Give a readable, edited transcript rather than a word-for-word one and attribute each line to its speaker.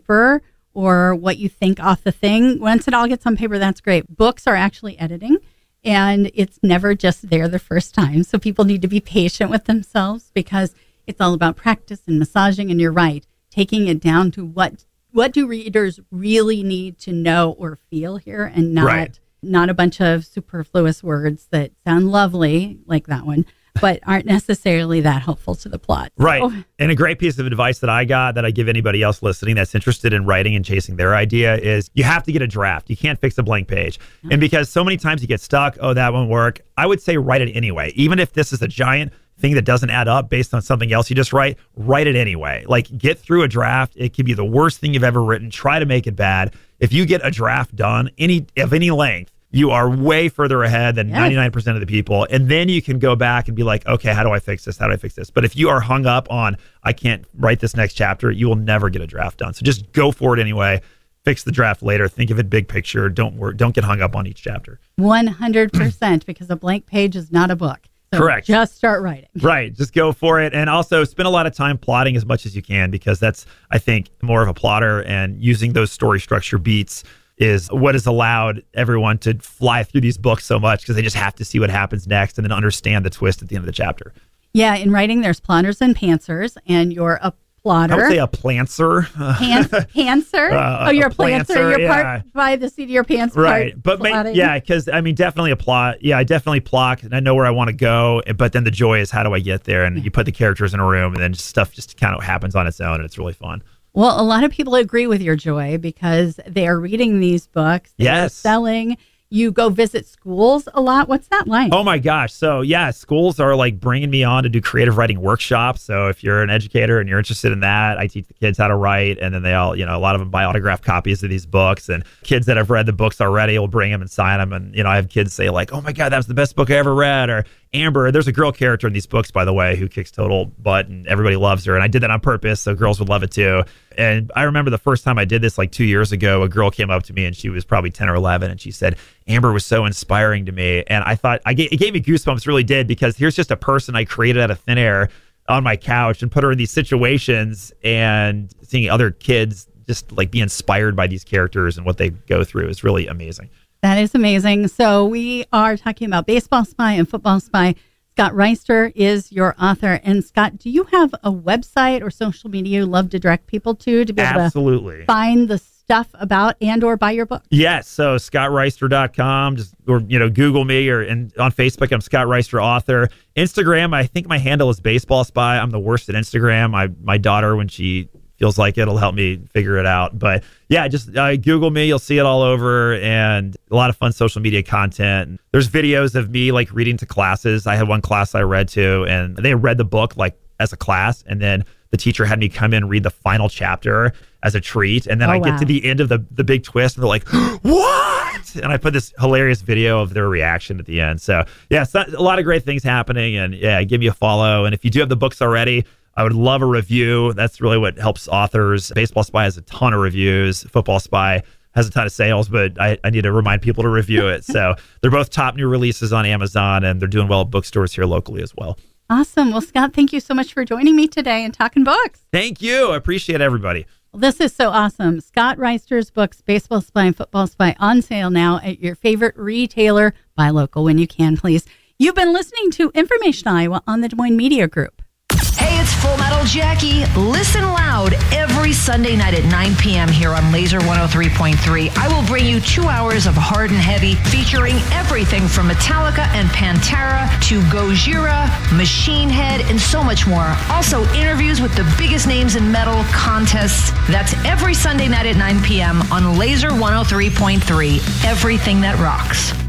Speaker 1: paper or what you think off the thing. Once it all gets on paper, that's great. Books are actually editing, and it's never just there the first time. So people need to be patient with themselves because it's all about practice and massaging. And you're right, taking it down to what do readers really need to know or feel here, and not a bunch of superfluous words that sound lovely like that one, but aren't necessarily that helpful to the plot.
Speaker 2: Right. And a great piece of advice that I got that I give anybody else listening that's interested in writing and chasing their idea is you have to get a draft. You can't fix a blank page. Mm-hmm. And because so many times you get stuck, oh, that won't work, I would say write it anyway. Even if this is a giant thing that doesn't add up based on something else you just write it anyway. Like, get through a draft. It could be the worst thing you've ever written. Try to make it bad. If you get a draft done of any length, you are way further ahead than 99% of the people. And then you can go back and be like, okay, how do I fix this? How do I fix this? But if you are hung up on, I can't write this next chapter, you will never get a draft done. So just go for it anyway. Fix the draft later. Think of it big picture. Don't get hung up on each chapter.
Speaker 1: 100%, because a blank page is not a book. So
Speaker 2: correct.
Speaker 1: Just start writing.
Speaker 2: Right. Just go for it. And also spend a lot of time plotting as much as you can, because that's, I think, more of a plotter, and using those story structure beats is what has allowed everyone to fly through these books so much, because they just have to see what happens next and then understand the twist at the end of the chapter. Yeah,
Speaker 1: in writing, there's plotters and pantsers, and you're a plotter.
Speaker 2: I would say a plantser.
Speaker 1: Pantser? You're a plantser. You're part by the seat of your pants.
Speaker 2: Right. But because I mean, definitely a plot. Yeah, I definitely plot, and I know where I want to go. But then the joy is, how do I get there? And you put the characters in a room, and then stuff just kind of happens on its own, and it's really fun.
Speaker 1: Well, a lot of people agree with your joy because they are reading these books. They're selling. You go visit schools a lot. What's that like?
Speaker 2: Oh, my gosh. So, schools are like bringing me on to do creative writing workshops. So if you're an educator and you're interested in that, I teach the kids how to write. And then they all, a lot of them buy autographed copies of these books. And kids that have read the books already will bring them and sign them. And, I have kids say like, oh, my God, that was the best book I ever read. Or Amber, there's a girl character in these books, by the way, who kicks total butt and everybody loves her. And I did that on purpose, so girls would love it too. And I remember the first time I did this like 2 years ago, a girl came up to me and she was probably 10 or 11. And she said, Amber was so inspiring to me. And I thought, it gave me goosebumps, really did, because here's just a person I created out of thin air on my couch and put her in these situations, and seeing other kids just like be inspired by these characters and what they go through is really amazing.
Speaker 1: That is amazing. So we are talking about Baseball Spy and Football Spy. Scott Reister is your author. And Scott, do you have a website or social media you love to direct people to be able to find the stuff about and or buy your book?
Speaker 2: Yes. So scottreister.com, or Google me, or on Facebook, I'm Scott Reister author. Instagram, I think my handle is Baseball Spy. I'm the worst at Instagram. My daughter, when she feels like it'll help me figure it out. But just Google me. You'll see it all over, and a lot of fun social media content. There's videos of me like reading to classes. I had one class I read to, and they read the book like as a class, and then the teacher had me come in and read the final chapter as a treat. And then I get to the end of the big twist, and they're like, what? And I put this hilarious video of their reaction at the end. So a lot of great things happening, and give me a follow. And if you do have the books already, I would love a review. That's really what helps authors. Baseball Spy has a ton of reviews. Football Spy has a ton of sales, but I need to remind people to review it. So they're both top new releases on Amazon, and they're doing well at bookstores here locally as well.
Speaker 1: Awesome. Well, Scott, thank you so much for joining me today and talking books.
Speaker 2: Thank you. I appreciate everybody.
Speaker 1: Well, this is so awesome. Scott Reister's books, Baseball Spy and Football Spy, on sale now at your favorite retailer. Buy local when you can, please. You've been listening to Information Iowa on the Des Moines Media Group.
Speaker 3: Hey, it's Full Metal Jackie. Listen loud every Sunday night at 9 p.m. here on Laser 103.3. I will bring you 2 hours of hard and heavy, featuring everything from Metallica and Pantera to Gojira, Machine Head, and so much more. Also, interviews with the biggest names in metal, contests. That's every Sunday night at 9 p.m. on Laser 103.3. Everything that rocks.